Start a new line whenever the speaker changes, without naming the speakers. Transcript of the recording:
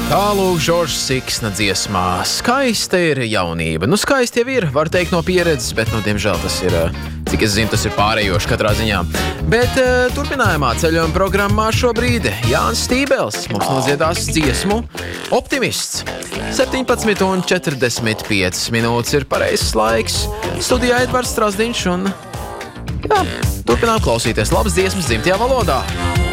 Tālūk, Žoržs Siksna dziesmā. Skaista ir jaunība. Skaisti jau ir, var teikt no pieredzes, bet, diemžēl tas ir, cik es zinu, tas ir pārējoši katrā ziņā. Bet turpinājumā ceļojuma programmā šobrīd Jānis Stībels mums nodziedās dziesmu Optimists. 17:45 minūtes ir pareizs laiks. Studijā Edvards Strasdiņš un turpinām klausīties labas dziesmas dzimtajā valodā.